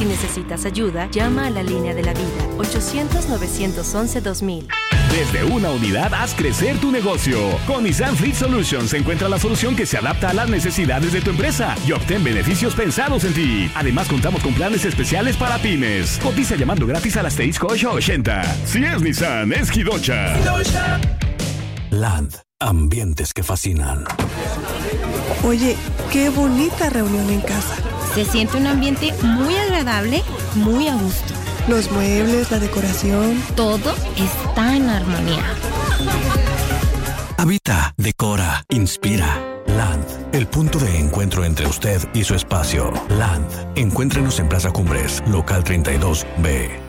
Si necesitas ayuda, llama a la línea de la vida, 800-911-2000. Desde una unidad haz crecer tu negocio. Con Nissan Fleet Solutions encuentra la solución que se adapta a las necesidades de tu empresa y obtén beneficios pensados en ti. Además, contamos con planes especiales para pymes. Cotiza llamando gratis al asterisco 880. Si es Nissan, es Quidocha. Land, ambientes que fascinan. Oye, qué bonita reunión en casa. Se siente un ambiente muy agradable, muy a gusto. Los muebles, la decoración. Todo está en armonía. Habita, decora, inspira. Land, el punto de encuentro entre usted y su espacio. Land, encuéntrenos en Plaza Cumbres, local 32B.